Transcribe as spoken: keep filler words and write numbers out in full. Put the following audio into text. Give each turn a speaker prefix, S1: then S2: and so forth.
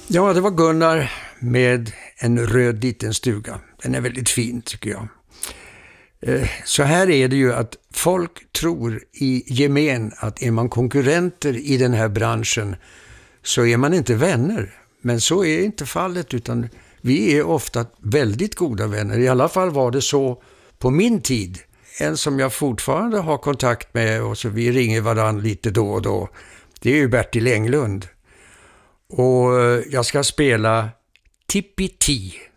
S1: Ja, det var Gunnar med En röd liten stuga. Den är väldigt fin tycker jag. Så här är det ju att folk tror i gemen att är man konkurrenter i den här branschen så är man inte vänner. Men så är inte fallet, utan vi är ofta väldigt goda vänner. I alla fall var det så på min tid. En som jag fortfarande har kontakt med och så vi ringer varann lite då och då. Det är ju Bertil Englund. Och jag ska spela Tippi Ti.